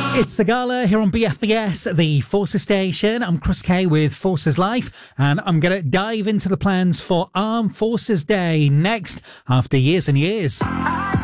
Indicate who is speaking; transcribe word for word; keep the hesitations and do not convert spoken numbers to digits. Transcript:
Speaker 1: It's the Gala here on B F B S, the Forces Station. I'm Chris Kay with Forces Life, and I'm going to dive into the plans for Armed Forces Day next, after years and years.